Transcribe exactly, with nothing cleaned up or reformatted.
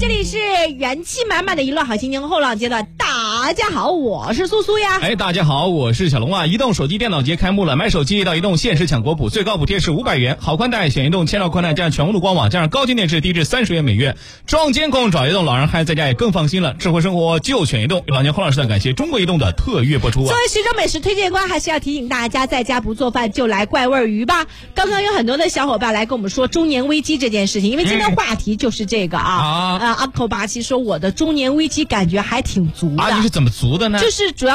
这里是元气满满的娱乐好心情后浪阶段，大家好，我是苏苏呀。 哎，大家好，我是小龙啊。移动手机电脑节开幕了，买手机到移动限时抢国补，最高补贴是五百元，好宽带选移动千兆宽带加上全屋路光网加上高清电视低至三十元每月，装监控找移动，老人孩子在家也更放心了。智慧生活就选移动。老年后浪时段感谢中国移动的特约播出啊。 作为徐州美食推荐官，还是要提醒大家，在家不做饭就来怪味鱼吧。刚刚有很多的小伙伴来跟我们说中年危机这件事情，因为今天话题就是这个啊。 啊， 呃，Uncle 巴西说我的中年危机感觉还挺足的。 啊，你是怎么足的呢？ 就是主要。